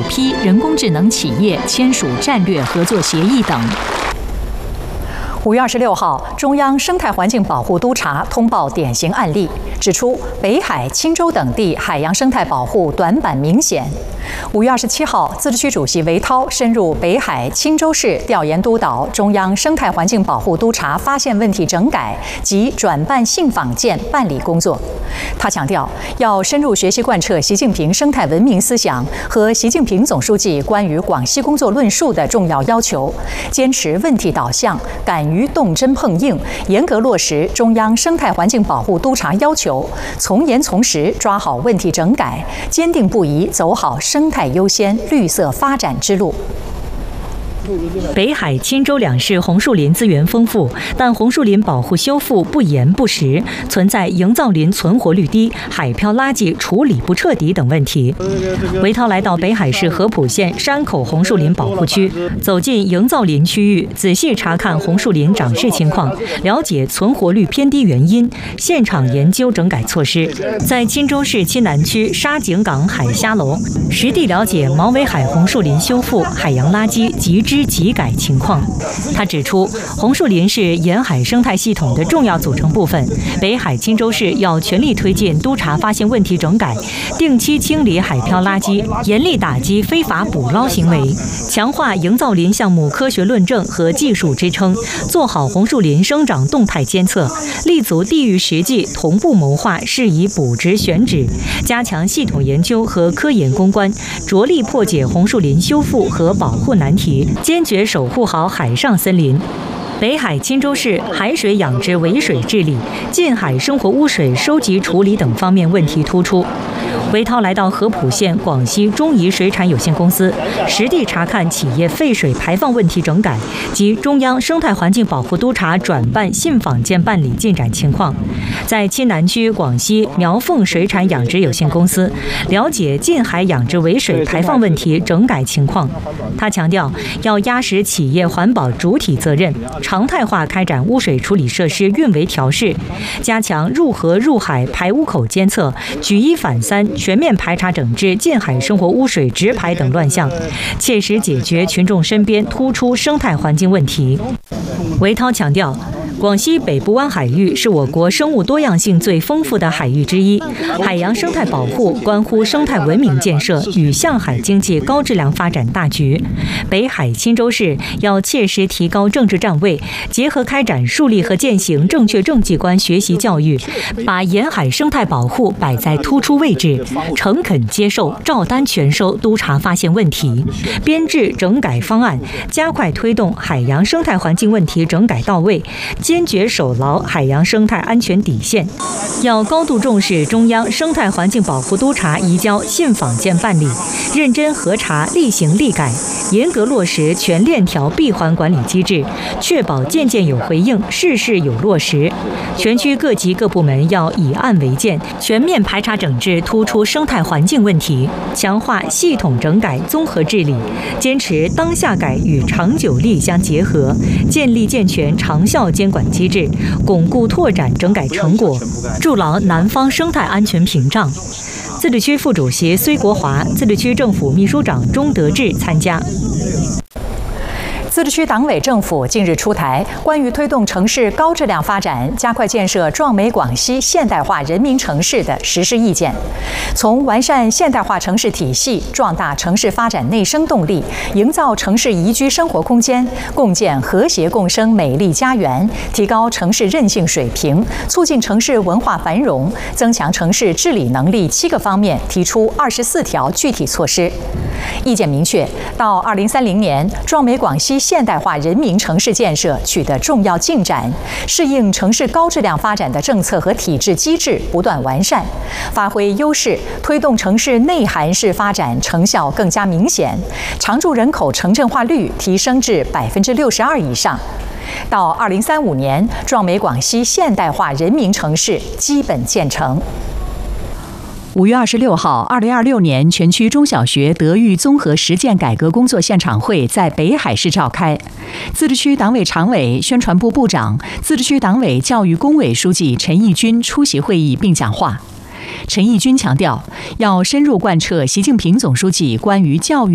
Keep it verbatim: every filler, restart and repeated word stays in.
批人工智能企业签署战略合作协议等。五月二十六号，中央生态环境保护督察通报典型案例，指出北海、钦州等地海洋生态保护短板明显。五月二十七号，自治区主席韦涛深入北海、钦州市调研督导中央生态环境保护督察发现问题整改及转办信访件办理工作。他强调，要深入学习贯彻习近平生态文明思想和习近平总书记关于广西工作论述的重要要求，坚持问题导向，敢于动真碰硬，严格落实中央生态环境保护督察要求，从严从实抓好问题整改，坚定不移走好生态优先、绿色发展之路。 北海、钦州两市红树林资源丰富，但红树林保护修复不严不实，存在营造林存活率低、海漂垃圾处理不彻底等问题。韦涛来到北海市合浦县山口红树林保护区，走进营造林区域，仔细查看红树林长势情况，了解存活率偏低原因，现场研究整改措施。在钦州市钦南区沙井港海虾楼，实地了解毛尾海红树林修复、海洋垃圾及之集改情况。他指出，红树林是沿海生态系统的重要组成部分，北海、钦州市要全力推进督查发现问题整改，定期清理海漂垃圾，严厉打击非法捕捞行为，强化营造林项目科学论证和技术支撑，做好红树林生长动态监测，立足地域实际，同步谋划适宜补植选址，加强系统研究和科研攻关，着力破解红树林修复和保护难题，坚决守护好海上森林。北海、钦州市海水养殖围水治理、近海生活污水收集处理等方面问题突出。韦涛来到合浦县广西中宜水产有限公司，实地查看企业废水排放问题整改及中央生态环境保护督察转办信访件办理进展情况。在钦南区广西苗凤水产养殖有限公司，了解近海养殖围水排放问题整改情况。他强调，要压实企业环保主体责任，常态化开展污水处理设施运维调试，加强入河入海排污口监测，举一反三，全面排查整治近海生活污水直排等乱象，切实解决群众身边突出生态环境问题。韦涛强调，广西北部湾海域是我国生物多样性最丰富的海域之一，海洋生态保护关乎生态文明建设与向海经济高质量发展大局。北海、钦州市要切实提高政治站位，结合开展树立和践行正确政绩观学习教育，把沿海生态保护摆在突出位置，诚恳接受、照单全收督查发现问题，编制整改方案，加快推动海洋生态环境问题整改到位，坚决守牢海洋生态安全底线。要高度重视中央生态环境保护督察移交信访件办理，认真核查立行立改，严格落实全链条闭环管理机制，确保件件有回应，事事有落实。全区各级各部门要以案为鉴，全面排查整治突出生态环境问题，强化系统整改综合治理，坚持当下改与长久力相结合，建立健全长效监管机制，巩固拓展整改成果，筑牢南方生态安全屏障。自治区副主席崔国华、自治区政府秘书长钟德志参加。 自治区党委政府近日出台关于推动城市高质量发展、加快建设壮美广西现代化人民城市的实施意见，从完善现代化城市体系、壮大城市发展内生动力、营造城市宜居生活空间、共建和谐共生美丽家园、提高城市韧性水平、促进城市文化繁荣、增强城市治理能力七个方面提出二十四条具体措施。意见明确，到二零三零年，壮美广西现代化人民城市建设取得重要进展，适应城市高质量发展的政策和体制机制不断完善，发挥优势，推动城市内涵式发展成效更加明显，常住人口城镇化率提升至百分之六十二以上。到二零三五年，壮美广西现代化人民城市基本建成。五月二十六号，二零二六年全区中小学德育综合实践改革工作现场会在北海市召开。自治区党委常委、宣传部部长、自治区党委教育工委书记陈义军出席会议并讲话。陈义军强调，要深入贯彻习近平总书记关于教育